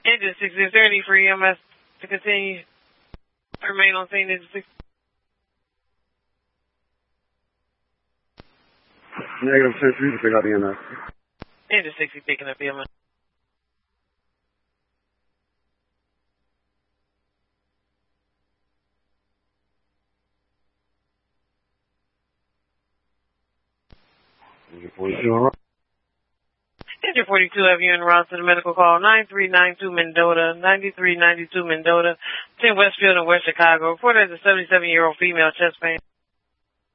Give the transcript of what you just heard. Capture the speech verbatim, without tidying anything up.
Engine sixty thirty for E M S to continue. Remain on scene, engine sixty. Negative ten three to pick up E M S. Engine sixty picking up E M S. Engine forty-two. Engine forty-two, have you en route to the medical call nine three nine two Mendota, ninety-three ninety-two Mendota, ten Westfield in West Chicago. Report as a seventy-seven-year-old female chest pain.